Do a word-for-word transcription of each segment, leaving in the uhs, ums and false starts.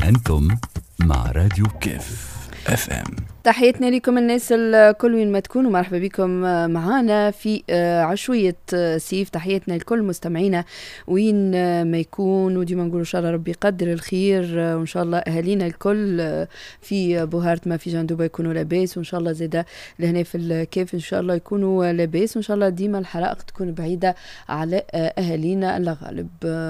أنتم مع راديو كيف اف ام. تحياتنا لكم الناس الكل وين ما تكونوا، مرحبا بكم معانا في عشوية سيف. تحياتنا لكل مستمعينا وين ما يكون، وديما نقول إن شاء الله ربي يقدر الخير، وإن شاء الله أهالينا الكل في بوهارت في جندوبة يكونوا لاباس، وإن شاء الله زادا لهنا في الكيف إن شاء الله يكونوا لاباس، وإن شاء الله ديما الحرائق تكون بعيدة على أهالينا. الله غالب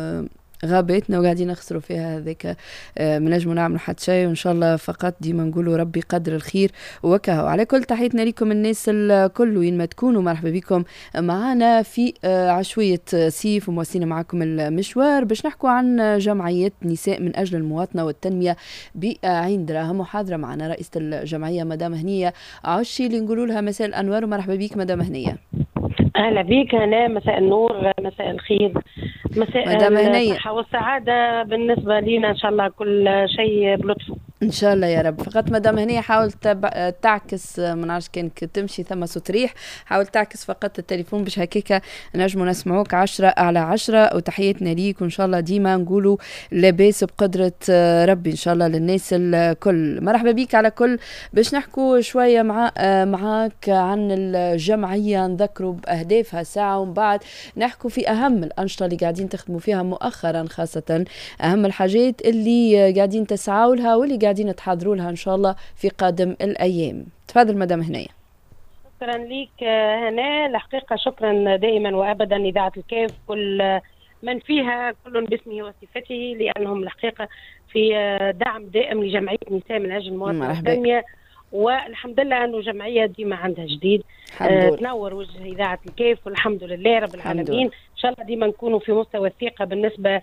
غابتنا وقاعدين نخسروا فيها هذاك، ما نجموا نعملوا حتى شيء، وان شاء الله فقط ديما نقولوا ربي قدر الخير وكهو. على كل تحياتنا لكم الناس الكل وين ما تكونوا، مرحبا بكم معنا في عشوية سيف، ومواصلين معكم المشوار باش نحكوا عن جمعية نساء من اجل المواطنة والتنمية بعين دراهم. محاضرة معنا رئيسة الجمعية مدام هنية عشي اللي نقولوا لها مساء الانوار، ومرحبا بك مدام هنية. اهلا بيك هنا، مساء النور، مساء الخير، مساء الصحة والسعادة بالنسبة لنا ان شاء الله، كل شيء بلطفه ان شاء الله يا رب. فقط مدام هنية حاول تعكس، ما نعرفش كانك تمشي ثم صوت ريح، حاول تعكس فقط التليفون باش هكاك نجموا نسمعوك عشرة على عشرة. وتحياتنا ليك، وان شاء الله ديما نقولوا لاباس بقدرة ربي ان شاء الله للناس الكل. مرحبا بيك على كل. باش نحكوا شوية مع معاك عن الجمعية، نذكروا بأهدافها ساعة، ومن بعد نحكوا في أهم الأنشطة اللي قاعدين تخدموا فيها مؤخرا، خاصة أهم الحاجات اللي قاعدين تسعوا لها واللي قاعدين تحضروا لها ان شاء الله في قادم الايام. تفضل مدام هنية. شكرا ليك هنا، الحقيقه شكرا دائما وابدا اذاعه الكيف، كل من فيها كل باسمه وصفته، لانهم الحقيقه في دعم دائم لجمعيه نساء من اجل المواطنه والتنميه، والحمد لله انه جمعيه ديما عندها جديد. آه تنور وجه اذاعه الكيف، والحمد لله رب العالمين. ان شاء الله ديما نكونوا في مستوى الثقه بالنسبه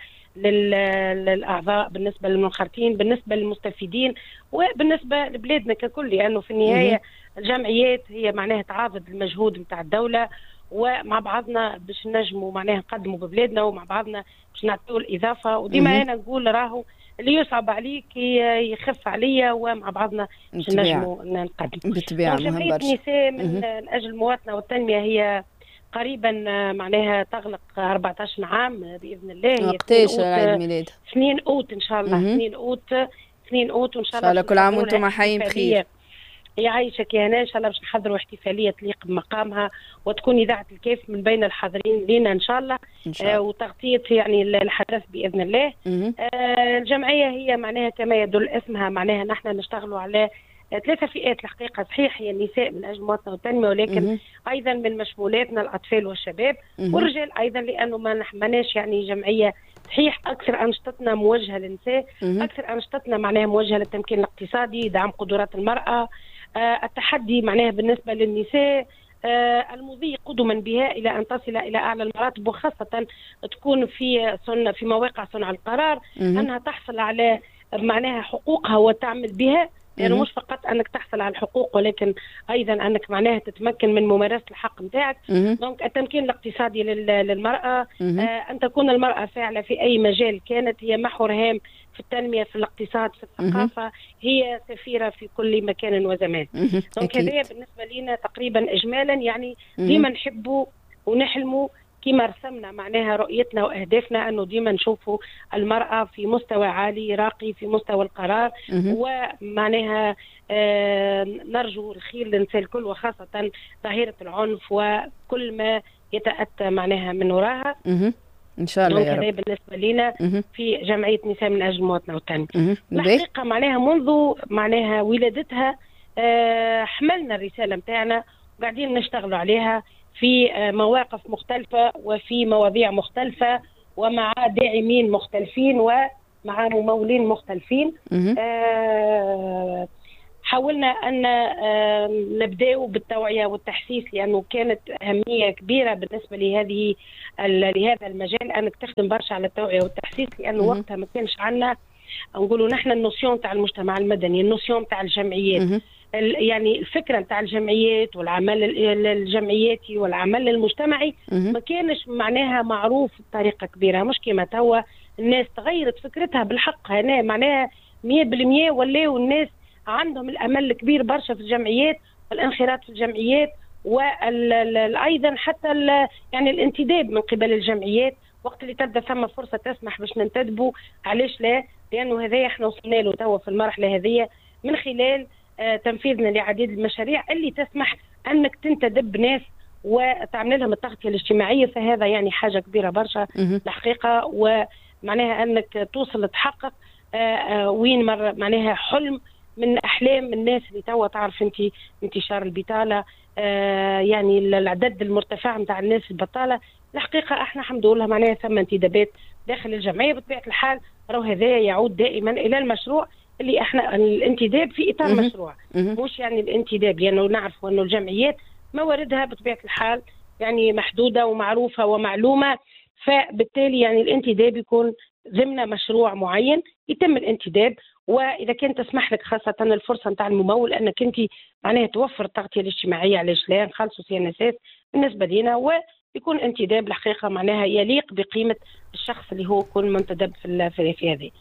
للاعضاء، بالنسبه للمنخرطين، بالنسبه للمستفيدين، وبالنسبه لبلادنا ككل، لانه في النهايه الجمعيات هي معناها تعاضد المجهود نتاع الدوله، ومع بعضنا باش نجموا معناها نقدموا ببلادنا، ومع بعضنا باش نعطيو الاضافه. وديما انا نقول راهو اللي يصعب عليك يخف عليا، ومع بعضنا باش نجموا نقدم. بالطبيعه جمعيه نساء من اجل المواطنه والتنميه هي قريبا معناها تغلق أربعة عشر عام باذن الله. وقتاش عيد ميلاد؟ اثنين اوت ان شاء الله. اثنين اوت اثنين اوت وان شاء الله. ان شاء الله كل عام وانتم حيين بخير. يعيشك يا هنا، ان شاء الله باش نحضروا احتفاليه تليق بمقامها، وتكون اذاعه الكيف من بين الحاضرين لنا ان شاء الله, إن شاء الله. آه وتغطيه يعني الحدث باذن الله. آه الجمعيه هي معناها كما يدل اسمها، معناها نحن نشتغلوا على ثلاثة فئات الحقيقة. صحيح هي النساء من أجل المواطنة والتنمية، ولكن مم. أيضا من مشمولاتنا الأطفال والشباب مم. والرجال أيضا، لأنه ما نحمناش يعني جمعية. صحيح أكثر أنشطتنا موجهة للنساء، مم. أكثر أنشطتنا معناها موجهة للتمكين الاقتصادي، دعم قدرات المرأة، آه التحدي معناها بالنسبة للنساء، آه المضي قدما بها إلى أن تصل إلى أعلى المراتب، وخاصة تكون في صنع في مواقع صنع القرار، مم. أنها تحصل على معناها حقوقها وتعمل بها، لأنه يعني مش فقط أنك تحصل على الحقوق، ولكن أيضا أنك معناها تتمكن من ممارسة الحق نتاعك. دونك التمكين الاقتصادي للمرأة، آه أن تكون المرأة فاعلة في أي مجال كانت، هي محور هام في التنمية، في الاقتصاد، في الثقافة، هي سفيرة في كل مكان وزمان. دونك هذا بالنسبة لنا تقريبا إجمالا، يعني ديما نحبوا ونحلموا كما رسمنا معناها رؤيتنا وأهدافنا، أنه ديما نشوفوا المرأة في مستوى عالي راقي، في مستوى القرار، ومعناها آه نرجو الخير للنساء الكل، وخاصة ظاهرة العنف وكل ما يتأتى معناها من وراها ان شاء الله يا رب. هذا بالنسبه لنا في جمعيه نساء من اجل المواطنه والتنميه. الحقيقه معناها منذ معناها ولادتها آه حملنا الرساله نتاعنا، وقاعدين نشتغلوا عليها في آه مواقف مختلفه، وفي مواضيع مختلفه، ومع داعمين مختلفين، ومع ممولين مختلفين. آه حاولنا أن نبدأ بالتوعية والتحسيس، لأنه كانت أهمية كبيرة بالنسبة لهذه لهذا المجال أنك تخدم برشا على التوعية والتحسيس، لأنه وقتها ما كانش عندنا نقولوا نحن النوسيون تاع المجتمع المدني، النوسيون تاع الجمعيات، يعني الفكرة تاع الجمعيات والعمل الجمعياتي والعمل المجتمعي ما كانش معناها معروف بطريقة كبيرة، مش كما توا الناس تغيرت فكرتها بالحق. هنا معناها مية بالمية ولاو الناس عندهم الامل الكبير برشا في الجمعيات والانخراط في الجمعيات، وايضا حتى يعني الانتداب من قبل الجمعيات وقت اللي تبدا ثم فرصه تسمح باش ننتدبوا. علاش لا؟ لانه هذا احنا وصلنا له توا في المرحله هذه من خلال آه تنفيذنا لعديد المشاريع اللي تسمح انك تنتدب ناس وتعمل لهم التغطيه الاجتماعيه، فهذا يعني حاجه كبيره برشا الحقيقه، ومعناها انك توصل تحقق آه آه وين مر معناها حلم من احلام الناس اللي توا تعرف انت انتشار البطاله، آه يعني العدد المرتفع نتاع الناس البطاله. الحقيقه احنا الحمد لله معناها ثم انتدابات داخل الجمعيه بطبيعه الحال، راهو هذا يعود دائما الى المشروع اللي احنا الانتداب في اطار مشروع، مش يعني الانتداب لانه يعني نعرف انه الجمعيات مواردها بطبيعه الحال يعني محدوده ومعروفه ومعلومه، فبالتالي يعني الانتداب يكون ضمن مشروع معين يتم الانتداب، واذا كانت تسمح لك خاصه الفرصه نتاع الممول انك انت معناها توفر التغطيه الاجتماعيه، علاش لا نخلصوا سي ان اس اس بالنسبه لنا، ويكون انتداب الحقيقه معناها يليق بقيمه الشخص اللي هو يكون منتدب في في, في هذه.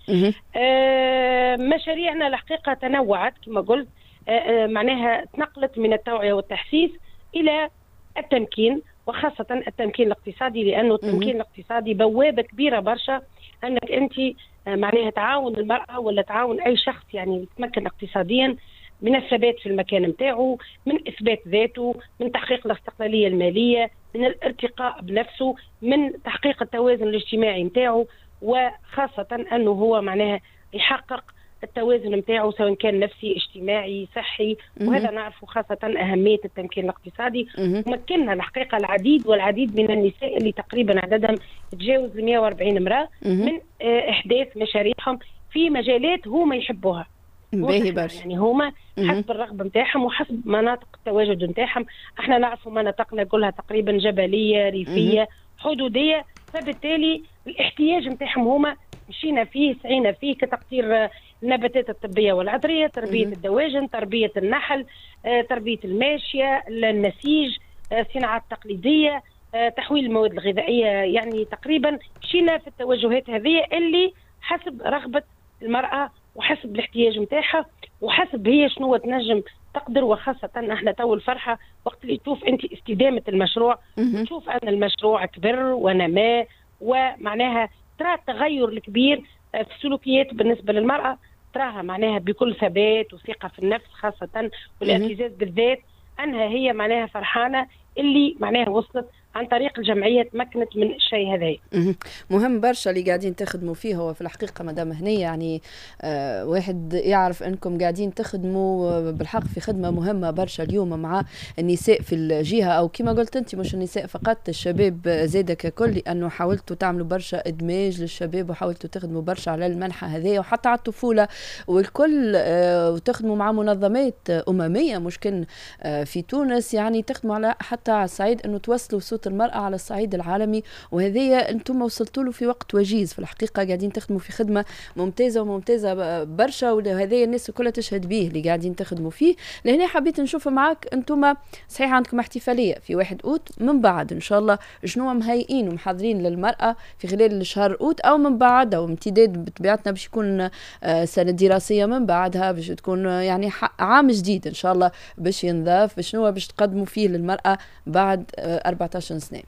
آه مشاريعنا الحقيقه تنوعت كما قلت، آه معناها تنقلت من التوعيه والتحسيس الى التمكين، وخاصه التمكين الاقتصادي، لانه التمكين الاقتصادي بوابه كبيره برشا انك انت معناها تعاون المراه ولا تعاون اي شخص يعني يتمكن اقتصاديا من الثبات في المكان نتاعو، من اثبات ذاته، من تحقيق الاستقلاليه الماليه، من الارتقاء بنفسه، من تحقيق التوازن الاجتماعي نتاعو، وخاصه انه هو معناها يحقق التوازن نتاعو سواء كان نفسي اجتماعي صحي، وهذا نعرفه خاصه اهميه التمكين الاقتصادي. مكننا الحقيقه العديد والعديد من النساء اللي تقريبا عددهم تجاوز مئة وأربعين امراه من احداث مشاريعهم في مجالات هما يحبوها. باهي برشا يعني هما حسب الرغبه نتاعهم وحسب مناطق التواجد نتاعهم. احنا نعرفوا مناطقنا كلها تقريبا جبليه ريفيه حدوديه، فبالتالي الاحتياج نتاعهم هما مشينا فيه سعينا فيه كتقطير النباتات الطبيه والعطريه، تربيه الدواجن، تربيه النحل، تربيه الماشيه، النسيج، الصناعات التقليديه، تحويل المواد الغذائيه، يعني تقريبا مشينا في التوجهات هذه اللي حسب رغبه المراه وحسب الاحتياج نتاعها وحسب هي شنو تنجم تقدر. وخاصه احنا تو الفرحه وقت اللي تشوف انت استدامه المشروع، تشوف ان المشروع كبر ونما، ومعناها ترى التغير الكبير في السلوكيات بالنسبه للمراه، تراها معناها بكل ثبات وثقه في النفس خاصه والاعتزاز بالذات، انها هي معناها فرحانه اللي معناها وصلت عن طريق الجمعيه تمكنت من الشيء هذا. مهم برشا اللي قاعدين تخدموا فيه. هو في الحقيقه مدام هنيه يعني آه واحد يعرف انكم قاعدين تخدموا بالحق في خدمه مهمه برشا اليوم مع النساء في الجهه، او كما قلت انت مش النساء فقط، الشباب زاده ككل، لانه حاولتوا تعملوا برشا ادماج للشباب وحاولتوا تخدموا برشا على المنحه هذه وحتى على الطفوله والكل، آه وتخدموا مع منظمات امميه مش كان آه في تونس، يعني تخدموا على حتى على الصعيد انه توصلوا صوت المرأة على الصعيد العالمي، وهذه انتم وصلتوا له في وقت وجيز. في الحقيقة قاعدين تخدموا في خدمة ممتازة وممتازة برشا، وهذه الناس كلها تشهد به اللي قاعدين تخدموا فيه. لهنا حبيت نشوف معك انتم صحيح عندكم احتفالية في واحد أوت، من بعد ان شاء الله شنو مهيئين ومحضرين للمرأة في خلال شهر أوت، او من بعد او امتداد بطبيعتنا باش يكون سنة دراسية من بعدها باش تكون يعني عام جديد ان شاء الله باش ينضاف، شنو باش تقدموا فيه للمرأة بعد أربعة عشر سنة.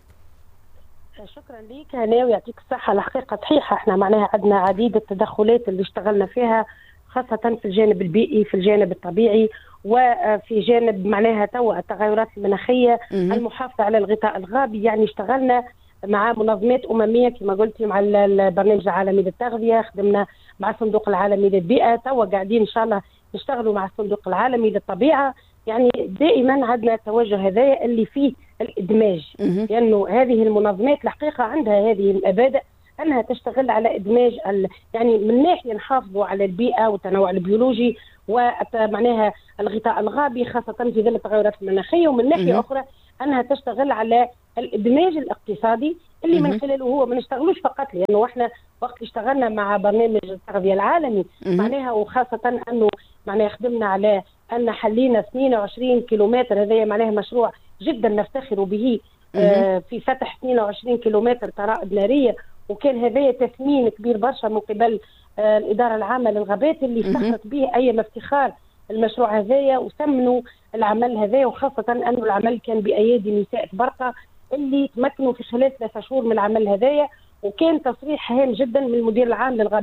شكرا ليك هنا ويعطيك الصحة. الحقيقة صحيحة احنا معناها عندنا عديد التدخلات اللي اشتغلنا فيها خاصة في الجانب البيئي في الجانب الطبيعي وفي جانب معناها توا التغيرات المناخية المحافظة على الغطاء الغابي. يعني اشتغلنا مع منظمات أممية كما قلتي مع البرنامج العالمي للتغذية، خدمنا مع الصندوق العالمي للبيئة، توا قاعدين إن شاء الله نشتغلوا مع الصندوق العالمي للطبيعة. يعني دائما عندنا التوجه هذا اللي فيه الإدماج، لأنه يعني هذه المنظمات الحقيقة عندها هذه المبادئ أنها تشتغل على إدماج يعني من ناحية نحافظوا على البيئة والتنوع البيولوجي ومعناها الغطاء الغابي خاصة في ظل التغيرات المناخية، ومن ناحية أخرى أنها تشتغل على الإدماج الاقتصادي اللي من خلاله هو ما نشتغلوش فقط، لأنه احنا وقت اشتغلنا مع برنامج التغذية العالمي معناها وخاصة أنه معناها خدمنا على أن حلينا اثنين وعشرين كيلومتر، هذا معناها مشروع جدا نفتخر به آه في فتح اثنين وعشرين كيلومتر طرائق نارية، وكان هذا تثمين كبير برشا من قبل آه الإدارة العامة للغابات اللي افتخرت به أي افتخار المشروع هذايا وثمنوا العمل هذا، وخاصة أنه العمل كان بأيادي نساء برقة اللي تمكنوا في خلال ثلاثة شهور من العمل هذايا، وكان تصريح هام جدا من المدير العام للغابات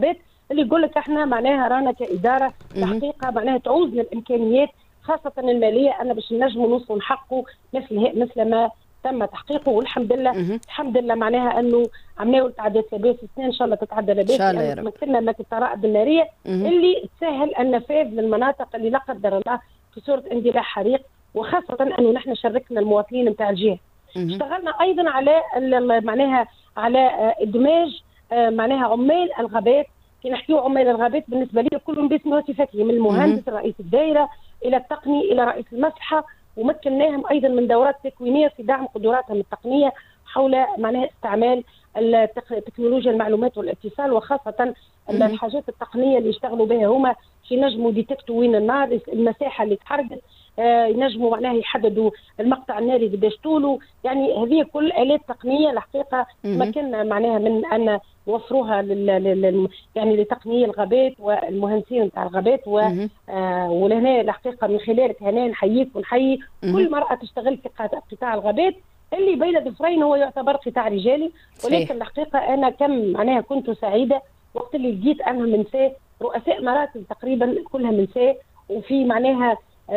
اللي يقول لك احنا معناها رانا كاداره تحقيقها معناها تعوزنا الامكانيات خاصه الماليه ان باش نجموا نوصلوا نحققوا مثل مثل ما تم تحقيقه، والحمد لله الحمد لله معناها انه عملوا تعديات لاباس السنه ان شاء الله تتعدى لاباس، يعني تمكنا من الطرائق الناريه اللي تسهل النفاذ للمناطق اللي لا قدر الله في صوره اندلاع حريق، وخاصه انه نحن شاركنا المواطنين نتاع الجهه. اشتغلنا ايضا على معناها على ادماج معناها عمال الغابات. كي نحكيو عمال الغابات بالنسبه لي كلهم باسم وصفته، من المهندس رئيس الدائره الى التقني الى رئيس المصلحه، ومكناهم ايضا من دورات تكوينيه في دعم قدراتهم التقنيه حول معناها استعمال تكنولوجيا المعلومات والاتصال، وخاصه الحاجات التقنيه اللي يشتغلوا بها هما في نجموا ديتكتوا وين النار، المساحه اللي تحرقت، آه ينجموا معناها يحددوا المقطع الناري قداش طوله، يعني هذه كل الات تقنيه الحقيقه مكننا معناها من ان نوفروها لل... لل... يعني لتقنيه الغابات والمهندسين نتاع الغابات و... آه ولهنا الحقيقه من خلالك هنا نحييك ونحيي كل مرأة تشتغل في قطاع الغابات اللي بين ظفرين هو يعتبر قطاع رجالي، ولكن الحقيقه انا كم معناها كنت سعيده وقت اللي لقيت انها نساء رؤساء مراتب تقريبا كلها نساء، وفي معناها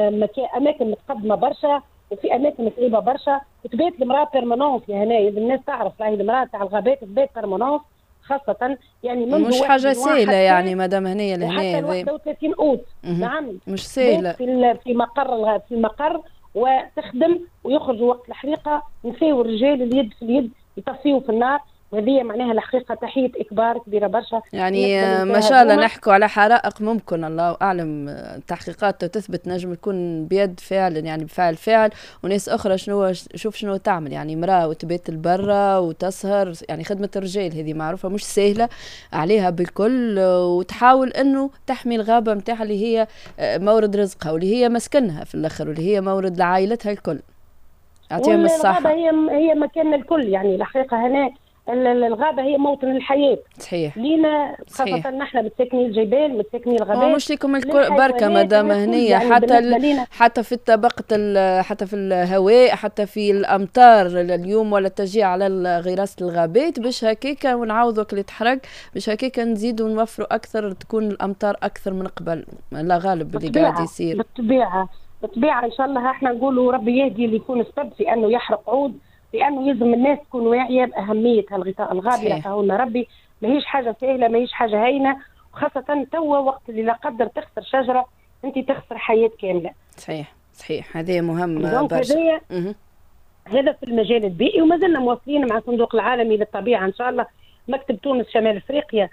اماكن متقدمه برشا وفي اماكن صعيبه برشا، وتبات المراه بيرمانونس هنا، الناس تعرف راهي المراه تاع الغابات تبات بيرمانونس خاصه يعني منذ مش حاجه سهله يعني مادام هنا لهنا حتى واحد وثلاثين اوت نعم مش سهله في في مقر في المقر وتخدم ويخرجوا وقت الحريقه نساء والرجال اليد في اليد يطفيوا في النار، وهذه معناها الحقيقه تحيه اكبار كبيره برشا. يعني ما شاء الله نحكوا على حرائق ممكن الله اعلم التحقيقات تثبت نجم تكون بيد فعلا يعني بفعل فعل، وناس اخرى شنو شوف شنو تعمل، يعني امراه وتبات البرة وتسهر، يعني خدمه الرجال هذه معروفه مش سهله عليها بالكل، وتحاول انه تحمي الغابه نتاعها اللي هي مورد رزقها واللي هي مسكنها في الاخر واللي هي مورد لعائلتها الكل. يعطيهم الصحه. الغابه هي هي مكان الكل، يعني الحقيقه هنا الغابه هي موطن الحياه صحيح لينا خاصه نحن متسكنين الجبال متسكنين الغابات مش لكم الكل بركه مدام هنيه يعني حتى حتى في طبقه حتى في الهواء حتى في الامطار اليوم ولا التشجيع على غراسه الغابات باش هكاكا ونعوضوا اللي تحرق باش هكاكا نزيدوا نوفروا اكثر تكون الامطار اكثر من قبل لا غالب اللي قاعد يصير بالطبيعه بالطبيعه ان شاء الله احنا نقولوا ربي يهدي اللي يكون السبب في انه يحرق عود، لانه يلزم الناس تكون واعيه باهميه هالغطاء الغابي اللي عطاه لنا ربي، ماهيش حاجه سهله ماهيش حاجه هينه، وخاصه توا وقت اللي لا قدر تخسر شجره انت تخسر حياه كامله. صحيح صحيح هذا مهم برشا. هذا في المجال البيئي، وما زلنا مواصلين مع الصندوق العالمي للطبيعه ان شاء الله مكتب تونس شمال افريقيا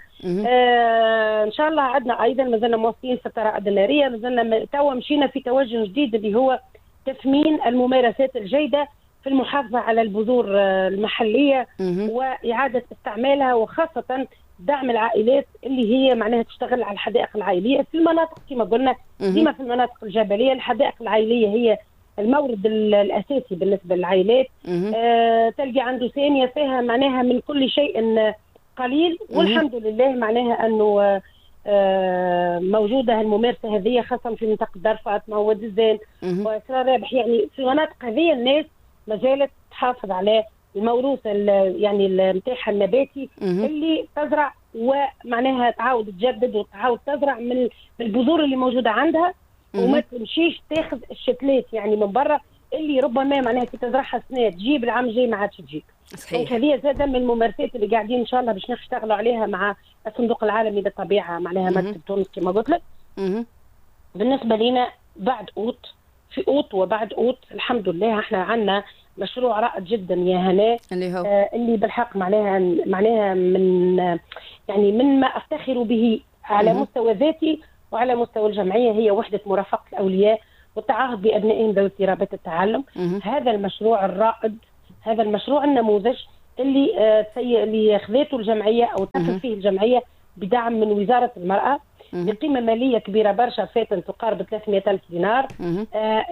آه ان شاء الله عندنا ايضا ما زلنا مواصلين في الطرائق الناريه، ما زلنا توا مشينا في توجه جديد اللي هو تثمين الممارسات الجيده في المحافظة على البذور المحلية وإعادة استعمالها، وخاصة دعم العائلات اللي هي معناها تشتغل على الحدائق العائلية في المناطق كما قلنا ديما في المناطق الجبلية. الحدائق العائلية هي المورد الأساسي بالنسبة للعائلات، آه تلقى عنده ثانية فيها معناها من كل شيء قليل، والحمد لله معناها أنه آه موجودة الممارسة هذه خاصة في منطقة دار فاطمة ووادي الزين وسرار رابح، يعني في مناطق هذه الناس ما زالت تحافظ على الموروث يعني نتاعها النباتي اللي تزرع ومعناها تعاود تجدد وتعاود تزرع من البذور اللي موجوده عندها وما تمشيش تاخذ الشتلات يعني من برا اللي ربما معناها كي تزرعها سنه تجيب العام الجاي ما عادش تجيب. صحيح. هذه زاده من الممارسات اللي قاعدين ان شاء الله باش نشتغلوا عليها مع الصندوق العالمي للطبيعه معناها مكتب تونس كما قلت لك. بالنسبه لنا بعد اوت في اوت وبعد اوت الحمد لله احنا عندنا مشروع رائد جدا يا هناء اللي هو آه اللي بالحق معناها معناها من يعني من ما افتخر به على مم. مستوى ذاتي وعلى مستوى الجمعيه هي وحده مرافقه الاولياء والتعاهد بابنائهم ذوي اضطرابات التعلم. مم. هذا المشروع الرائد هذا المشروع النموذج اللي آه اللي اخذته الجمعيه او اتخذ فيه الجمعيه بدعم من وزاره المراه بقيمه ماليه كبيره برشا فاتن تقارب ثلاثمئة ألف دينار. آه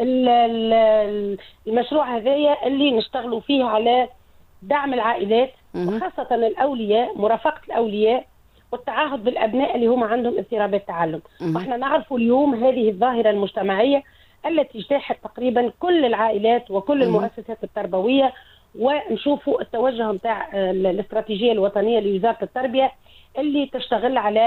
المشروع هذايا اللي نشتغلوا فيه على دعم العائلات وخاصه الاولياء مرافقه الاولياء والتعاهد بالابناء اللي هم عندهم اضطرابات تعلم. واحنا نعرفوا اليوم هذه الظاهره المجتمعيه التي اجتاحت تقريبا كل العائلات وكل المؤسسات التربويه، ونشوفوا التوجه نتاع الاستراتيجيه الوطنيه لوزاره التربيه اللي تشتغل على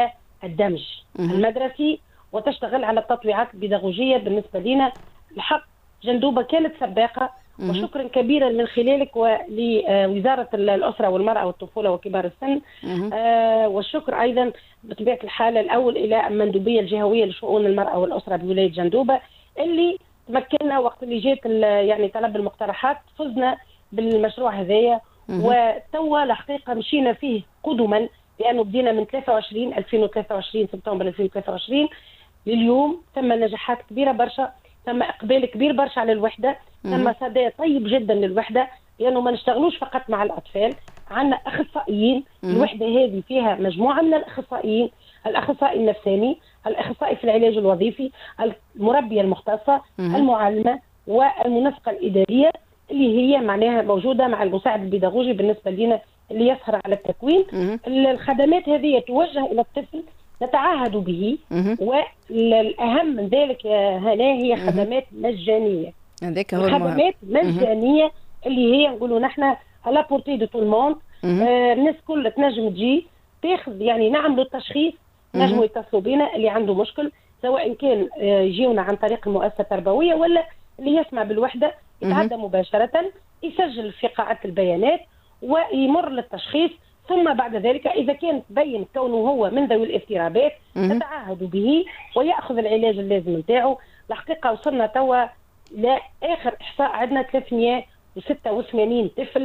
الدمج المدرسي وتشتغل على التطويعات البيداغوجية بالنسبة لنا. الحق جندوبة كانت سباقة، وشكرا كبيرا من خلالك ولوزارة الأسرة والمرأة والطفولة وكبار السن، آه والشكر أيضا بطبيعة الحال الأول إلى المندوبية الجهوية لشؤون المرأة والأسرة بولاية جندوبة اللي تمكننا وقت اللي جات يعني طلب المقترحات فزنا بالمشروع هذايا. وتوا الحقيقة مشينا فيه قدما لأنه بدينا من ثلاثة وعشرين ألفين وثلاثة وعشرين سبتمبر ألفين وثلاثة وعشرين لليوم. ثم نجاحات كبيرة برشا، ثم إقبال كبير برشا على الوحدة، ثم صدى طيب جدا للوحدة لأنه ما نشتغلوش فقط مع الأطفال، عندنا أخصائيين. الوحدة هذه فيها مجموعة من الأخصائيين، الأخصائي النفساني، الأخصائي في العلاج الوظيفي، المربية المختصة، المعلمة والمنسقة الإدارية اللي هي معناها موجودة مع المساعد البيداغوجي بالنسبة لنا اللي يسهر على التكوين. الخدمات هذه توجه إلى الطفل نتعهد به، والأهم من ذلك يا هنا هي خدمات مجانية. هذاك هو خدمات مجانية اللي هي نقولوا نحن على بورتي دو تو الموند. الناس كلها تنجم تجي تاخذ، يعني نعملوا التشخيص، نجموا يتصلوا بنا اللي عنده مشكل، سواء كان يجيونا عن طريق المؤسسة التربوية ولا اللي يسمع بالوحدة يتعدى مباشرة، يسجل في قاعدة البيانات ويمر للتشخيص. ثم بعد ذلك إذا كان تبين كونه هو من ذوي الاضطرابات نتعهد به ويأخذ العلاج اللازم نتاعو. الحقيقة وصلنا توا لآخر إحصاء عندنا ثلاثمئة وستة وثمانين طفل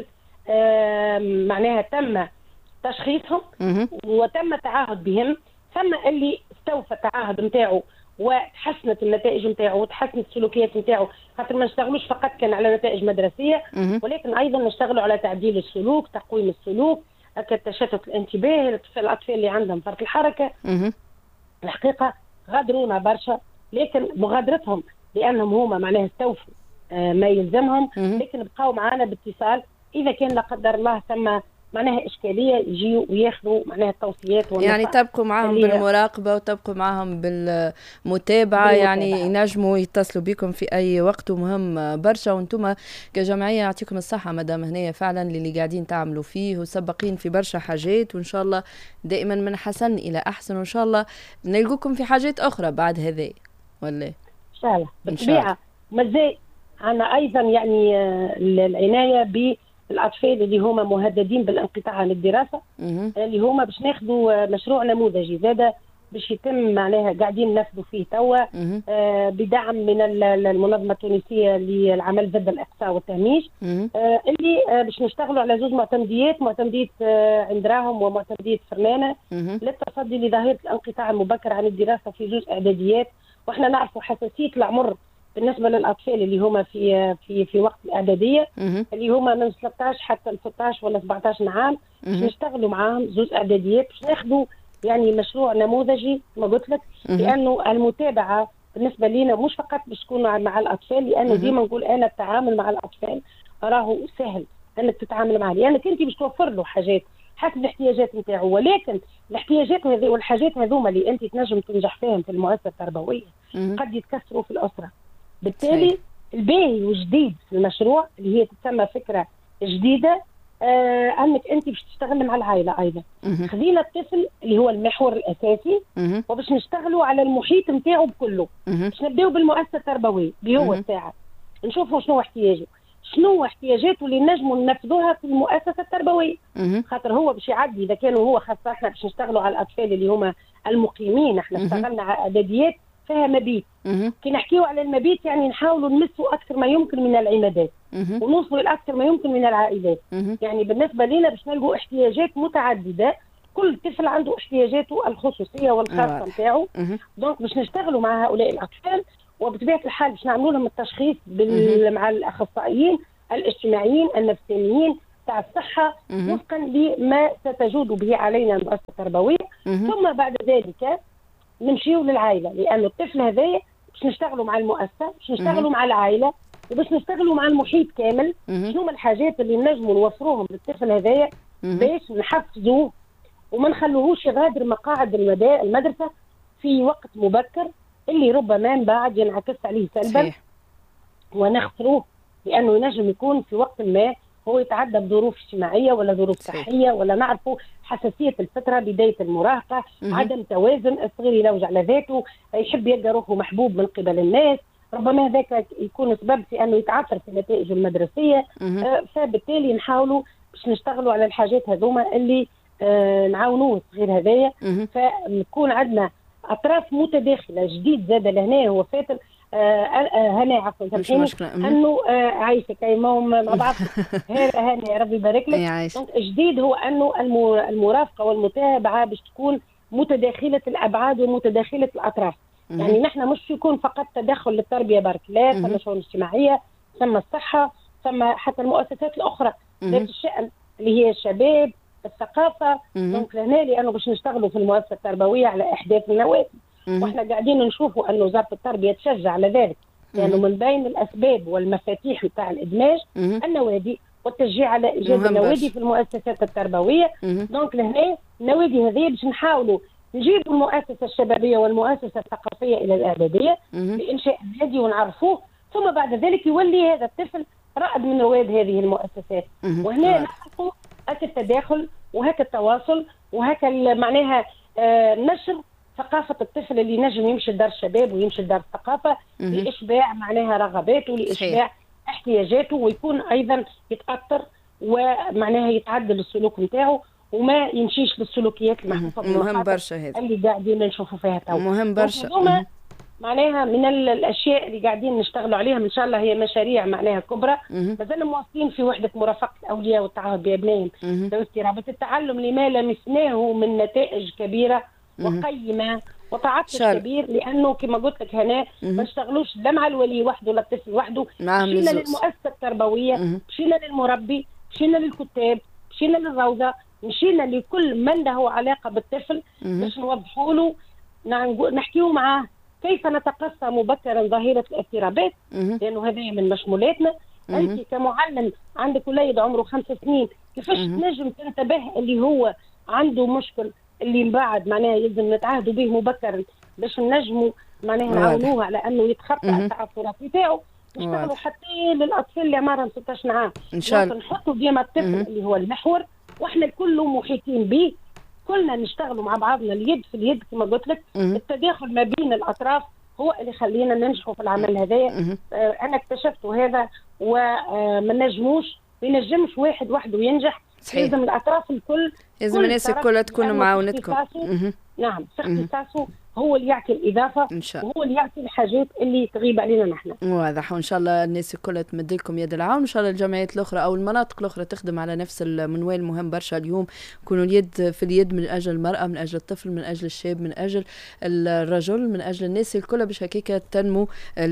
معناها تم تشخيصهم وتم التعهد بهم. ثم اللي استوفى التعهد نتاعو وتحسنت النتائج نتاعو وتحسنت السلوكيات نتاعو، خاطر ما نشتغلوش فقط كان على نتائج مدرسية ولكن أيضا نشتغلوا على تعديل السلوك، تقويم السلوك، تشتت الانتباه، الأطفال اللي عندهم فرط الحركة. الحقيقة غادرونا برشا، لكن مغادرتهم لأنهم هما معناها استوفوا ما يلزمهم، لكن بقاو معنا باتصال. إذا كان لا قدر الله ثم معناها إشكالية يجيوا وياخذوا معناها التوصيات يعني تبقوا معهم بالمراقبة وتبقوا معهم بالمتابعة، يعني ينجموا يتصلوا بكم في أي وقت، ومهم برشا. وانتم كجمعية يعطيكم الصحة مدام هنا فعلا اللي قاعدين تعملوا فيه وسبقين في برشا حاجات، وإن شاء الله دائما من حسن إلى أحسن، وإن شاء الله نلقوكم في حاجات أخرى بعد هذا ولا إن شاء الله. بالطبيعة مازال عنا أيضا يعني العناية ب الأطفال اللي هما مهددين بالانقطاع عن الدراسة، اللي هما باش ناخذوا مشروع نموذجي زاده باش يتم معناها قاعدين نفذوا فيه توا آه بدعم من المنظمة التونسية للعمل ضد الإقصاء والتهميش، آه اللي آه باش نشتغلوا على زوج معتمديات، معتمدية آه عندراهم ومعتمدية فرنانة للتصدي لظاهرة الانقطاع المبكر عن الدراسة في زوج إعداديات. وإحنا نعرفوا حساسية العمر بالنسبة للأطفال اللي هما في في في وقت الإعدادية اللي هما من ثلاثة عشر حتى ستة عشر ولا سبعة عشر عام، باش نشتغلوا معاهم زوج إعداديات باش ناخذوا يعني مشروع نموذجي ما قلت لك، لأنه المتابعة بالنسبة لنا مش فقط باش تكون مع الأطفال، لأنه ديما نقول أنا التعامل مع الأطفال راهو سهل أنك تتعامل معه، لأنك أنت باش توفر له حاجات حسب الاحتياجات نتاعو، ولكن الاحتياجات هذه والحاجات هذوما اللي أنت تنجم تنجح فيهم في المؤسسة التربوية قد يتكسروا في الأسرة. بالتالي الباهي والجديد في المشروع اللي هي تسمى فكرة جديدة آه انك انت باش تشتغل مع العائلة ايضا. خذينا الطفل اللي هو المحور الاساسي وباش نشتغلوا على المحيط نتاعو بكله. باش نبداو بالمؤسسة التربوية اللي هو الساعة نشوفوا شنو احتياجه، شنو احتياجاته اللي نجموا ننفذوها في المؤسسة التربوية، خاطر هو باش يعدي اذا كانوا هو خاصة احنا باش نشتغلوا على الاطفال اللي هما المقيمين، احنا اشتغلنا على اعداديات فيها مبيت. كي نحكيو على المبيت يعني نحاولوا نمسوا اكثر ما يمكن من العمادات ونوصلوا لاكثر ما يمكن من العائلات. يعني بالنسبه لنا باش نلقوا احتياجات متعدده، كل طفل عنده احتياجاته الخصوصيه والخاصه نتاعو. دونك باش نشتغلوا مع هؤلاء الاطفال، وبطبيعه الحال باش نعملوا لهم التشخيص مع الاخصائيين الاجتماعيين النفسانيين تاع الصحه وفقا لما ستجود به علينا المؤسسه التربويه. ثم بعد ذلك نمشيو للعائله، لأن الطفل هذايا باش نشتغلوا مع المؤسسة، باش نشتغلوا مع العائلة، وباش نشتغلوا مع المحيط كامل. شنو هما الحاجات اللي نجموا نوفروهم للطفل هذايا باش نحفزوه وما نخلوهوش يغادر مقاعد المدرسة في وقت مبكر اللي ربما من بعد ينعكس عليه سلبا ونخسروه، لأنه ينجم يكون في وقت ما هو يتعدى بظروف اجتماعيه ولا ظروف صحيه، ولا نعرفوا حساسيه الفتره، بدايه المراهقه، عدم توازن، الصغير يلوج على ذاته، يحب يلقى روحه محبوب من قبل الناس، ربما هذاك يكون سبب في انه يتعثر في النتائج المدرسيه. آه فبالتالي نحاولوا باش نشتغلوا على الحاجات هذوما اللي آه نعاونوه الصغير هذايا، فنكون عندنا اطراف متداخله. جديد زاد لهنا هو فاتل آه آه هنا عفوا انه آه عايشه كيما مع بعض هنا ربي يبارك لك. جديد هو انه المرافقه والمتابعه باش تكون متداخله الابعاد ومتداخله الاطراف. يعني نحن مش يكون فقط تدخل للتربيه برك، لا، ثم شؤون اجتماعيه، ثم الصحه، ثم حتى المؤسسات الاخرى ذات الشأن اللي هي الشباب، الثقافه. دونك لهنا لانه باش نشتغلوا في المؤسسه التربويه على احداث النوادي، واحنا قاعدين نشوفوا انه وزاره التربيه تشجع على ذلك، لانه يعني من بين الاسباب والمفاتيح بتاع الادماج النوادي والتشجيع على ايجاد النوادي في المؤسسات التربويه. دونك لهنا النوادي هذه باش نحاولوا نجيبوا المؤسسه الشبابيه والمؤسسه الثقافيه الى الاعداديه لانشاء النادي ونعرفوه، ثم بعد ذلك يولي هذا الطفل رائد من رواد هذه المؤسسات. وهنا نحققوا هكا التداخل وهكا التواصل وهكا معناها آه نشر ثقافه الطفل اللي نجم يمشي لدار الشباب ويمشي لدار الثقافه لاشباع معناها رغباته، لاشباع احتياجاته، ويكون ايضا يتاثر ومعناها يتعدل السلوك نتاعو وما يمشيش للسلوكيات المحفوظه. مهم برشا هذا اللي قاعدين نشوفوا فيها تو. مهم برشا. معناها من الاشياء اللي قاعدين نشتغلوا عليها ان شاء الله هي مشاريع معناها كبرى. مازلنا مواصلين في وحده مرافقه الاولياء والتعاون بابنائهم ذوي اضطرابات التعلم لما لمسناه من نتائج كبيره وقيمه وتعطش كبير، لانه كما قلت لك هنا ما نشتغلوش لا مع الولي وحده ولا الطفل وحده، مشينا للمؤسسه التربويه، مشينا للمربي، مشينا للكتاب، مشينا للروضه، مشينا لكل من له علاقه بالطفل باش نوضحوا له، نحكيوا معاه كيف نتقصى مبكرا ظاهره الاضطرابات، لانه هذا من مشمولاتنا. انت كمعلم عندك وليد عمره خمس سنين، كيفاش تنجم تنتبه اللي هو عنده مشكل اللي من بعد معناها يلزم نتعاهدوا به مبكرا باش نجموا معناها نعاونوه على انه يتخطى التعثرات نتاعو. نشتغلوا حتى للاطفال اللي عمرهم ستة عشر عام ان شاء الله، نحطوا ديما الطفل اللي هو المحور، واحنا الكل محيطين به، كلنا نشتغلوا مع بعضنا اليد في اليد كما قلت لك. التداخل ما بين الاطراف هو اللي خلينا ننجحوا في العمل هذايا. آه انا اكتشفت هذا وما نجموش ما ينجمش واحد وحده ينجح، لازم الاطراف الكل، لازم الناس الكل تكونوا معاونتكم. نعم، في اختصاصه هو اللي يعطي الإضافة، وهو اللي يعطي الحاجات اللي تغيب علينا نحن. واضح، وإن شاء الله الناس الكل تمد لكم يد العون، وإن شاء الله الجمعيات الأخرى أو المناطق الأخرى تخدم على نفس المنوال. مهم برشا اليوم كونوا اليد في اليد من أجل المرأة، من أجل الطفل، من أجل الشاب، من أجل الرجل، من أجل الناس الكل، باش هكاك تنمو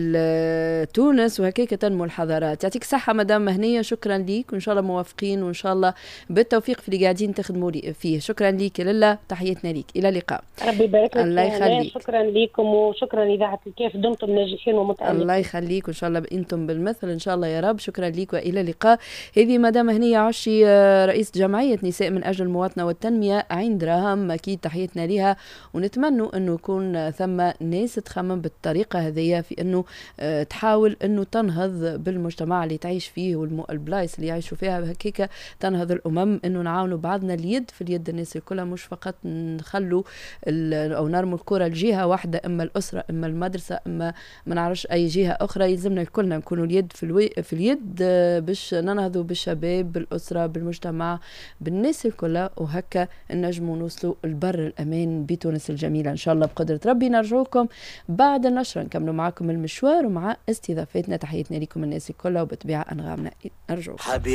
تونس وهكاك تنمو الحضارات. يعطيك الصحة مدام مهنية، شكرا ليك، وإن شاء الله موافقين، وإن شاء الله بالتوفيق في اللي قاعدين تخدموا فيه. شكرا ليك لله، تحياتنا ليك، إلى اللقاء. ربي يبارك لك. الله يخليك. شكرا لكم وشكرا إذاعة الكيف، دمتم ناجحين ومتألقين. الله يخليك، وإن شاء الله أنتم بالمثل إن شاء الله يا رب. شكرا لك وإلى اللقاء. هذه مدام هنية عشي، رئيس جمعية نساء من أجل المواطنة والتنمية عين دراهم، أكيد تحياتنا لها، ونتمنى أنه يكون ثم ناس تخمم بالطريقة هذه في أنه تحاول أنه تنهض بالمجتمع اللي تعيش فيه والبلايص اللي يعيشوا فيها، هكيك تنهض الأمم، أنه نعاونوا بعضنا اليد في اليد الناس كلها، مش فقط نخلوا أو نرموا الكرة الجهة واحدة، إما الأسرة إما المدرسة إما ما نعرفش أي جهة أخرى. يلزمنا كلنا نكونوا اليد في, الوي... في اليد باش ننهضوا بالشباب، بالأسرة، بالمجتمع، بالناس الكلها، وهكا نجموا نوصلوا البر الأمان بتونس الجميلة إن شاء الله بقدرة ربي. نرجوكم بعد النشرة نكملوا معكم المشوار ومع استضافتنا. تحياتنا لكم الناس الكلها وبتبيع أنغامنا. نرجوكم.